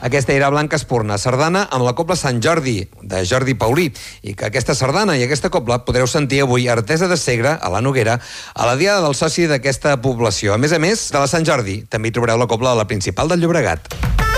Aquesta era Blanca Espurna, sardana amb la cobla Sant Jordi, de Jordi Paulí, i que aquesta sardana i aquesta cobla podreu sentir avui a Artesa de Segre, a la Noguera, a la Diada del Soci d'aquesta població. A més, de la Sant Jordi, també hi trobareu la cobla a la Principal del Llobregat.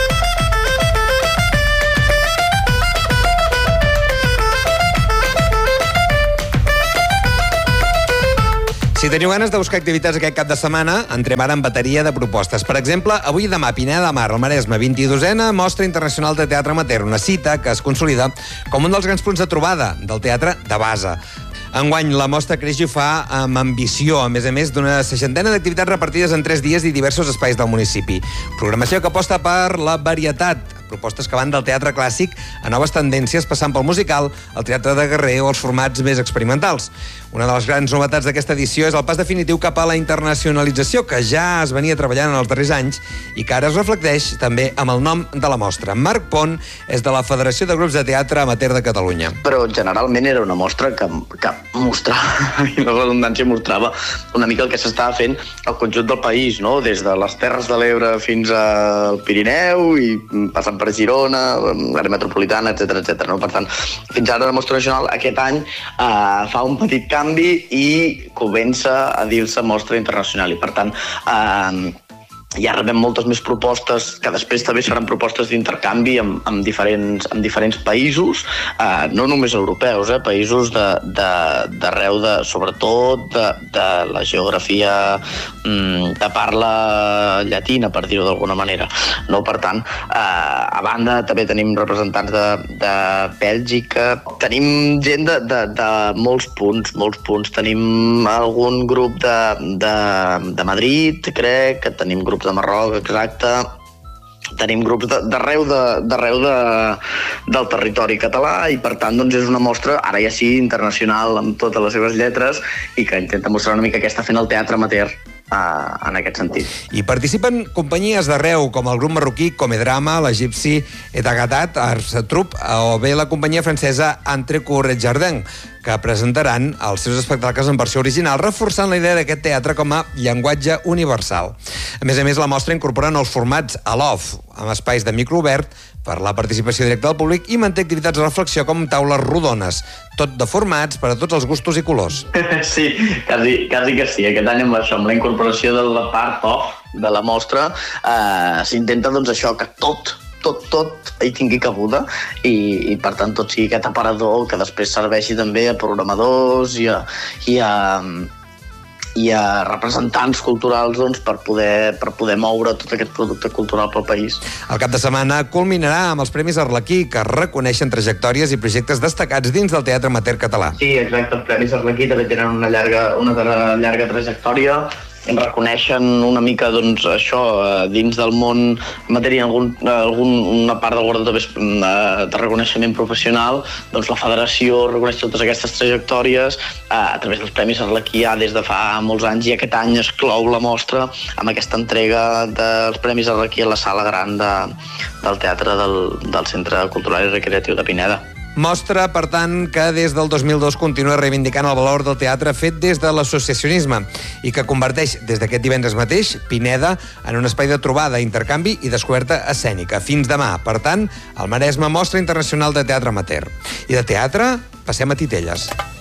Si teniu ganes de buscar activitats aquest cap de setmana, entrem ara en bateria de propostes. Per exemple, avui i demà, Pineda de Mar, al Maresme, 22a Mostra Internacional de Teatre Amateur, una cita que es consolida com un dels grans punts de trobada del teatre de base. Enguany, la mostra creix i ho fa amb ambició, a més d'una 60 d'activitats repartides en 3 dies i diversos espais del municipi. Programació que aposta per la varietat, propostes que van del teatre clàssic a noves tendències, passant pel musical, el teatre de guerrer o els formats més experimentals. Una de les grans novetats d'aquesta edició és el pas definitiu cap a la internacionalització, que ja es venia treballant en els darrers anys i que ara es reflecteix també amb el nom de la mostra. Marc Pont és de la Federació de Grups de Teatre Amateur de Catalunya. Però generalment era una mostra que mostrava, i la redundància mostrava una mica el que s'estava fent al conjunt del país, no? Des de les Terres de l'Ebre fins al Pirineu i passant per Girona, l'àrea metropolitana, etc. No? Per tant, fins ara la Mostra Nacional aquest any fa un petit canvi i comença a dir-se Mostra Internacional. I per tant, ja rebem moltes més propostes, que després també seran propostes d'intercanvi amb diferents països, no només europeus, països d'arreu, sobretot de la geografia de parla llatina, per dir-ho d'alguna manera. No? Per tant, a banda també tenim representants de Bèlgica, tenim gent de molts punts. Tenim algun grup de Madrid, crec, que tenim grups de Marroc, exacte. Tenim grups d'arreu del territori català i, per tant, doncs és una mostra, ara ja sí, internacional, amb totes les seves lletres i que intenta mostrar una mica què està fent el teatre amateur en aquest sentit. I participen companyies d'arreu, com el grup marroquí Comedrama, l'egipci Etagatat, Ars Troupe, o bé la companyia francesa Entrecœur Jardin, que presentaran els seus espectacles en versió original, reforçant la idea d'aquest teatre com a llenguatge universal. A més, la mostra incorpora nous formats a l'off, amb espais de microobert per la participació directa del públic i manté activitats de reflexió com taules rodones, tot de formats per a tots els gustos i colors. Sí, quasi que sí. Aquest any amb això, amb la incorporació de la part off de la mostra, s'intenta doncs això, que tot hi tingui cabuda i per tant tot sigui aquest aparador que després serveixi també a programadors i a representants culturals doncs, per poder moure tot aquest producte cultural pel país. El cap de setmana culminarà amb els Premis Arlequí, que reconeixen trajectòries i projectes destacats dins del teatre amateur català. Sí, exacte. Els Premis Arlequí també tenen una llarga trajectòria. Em reconeixen una mica, doncs, això, dins del món matèria, una part del guardó també de reconeixement professional, doncs la federació reconeix totes aquestes trajectòries a través dels Premis Arlequí ja des de fa molts anys, i aquest any es clou la mostra amb aquesta entrega dels Premis Arlequí a la sala gran del teatre del Centre Cultural i Recreatiu de Pineda. Mostra, per tant, que des del 2002 continua reivindicant el valor del teatre fet des de l'associacionisme i que converteix des d'aquest divendres mateix Pineda en un espai de trobada, intercanvi i descoberta escènica. Fins demà, per tant, el Maresme Mostra Internacional de Teatre Amateur. I de teatre passem a Titelles.